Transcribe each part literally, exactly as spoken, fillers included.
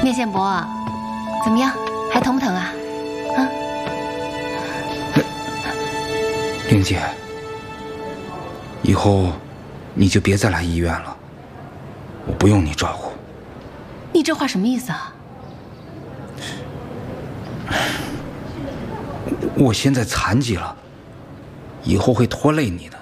面线伯，怎么样？还疼不疼啊？啊？ 玲姐，以后你就别再来医院了，我不用你照顾。 你这话什么意思啊？ 我现在残疾了，以后会拖累你的。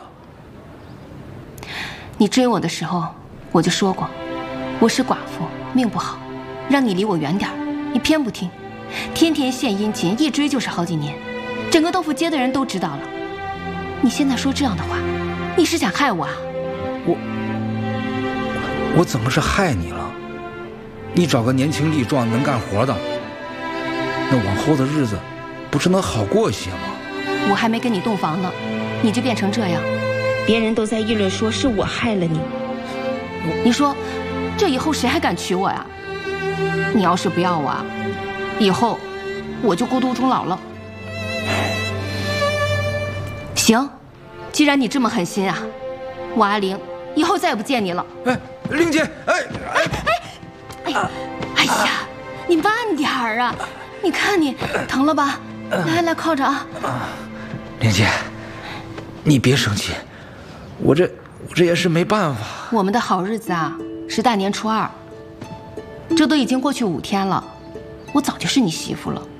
你追我的时候，我就说过，我是寡妇，命不好，让你离我远点儿，你偏不听，天天献殷勤，一追就是好几年，整个豆腐街的人都知道了。你现在说这样的话，你是想害我啊？ 我我怎么是害你了？你找个年轻力壮能干活的，那往后的日子不是能好过些吗？ 我还没跟你洞房呢，你就变成这样，别人都在议论说是我害了你。你说，这以后谁还敢娶我呀？你要是不要我啊，以后我就孤独终老了。行，既然你这么狠心啊，我阿玲以后再也不见你了。 哎，玲姐，哎哎哎呀，哎呀，你慢点儿啊！你看你疼了吧？来来，靠着啊。 玲姐，你别生气，我这我这也是没办法。 我们的好日子啊，是大年初二，这都已经过去五天了，我早就是你媳妇了。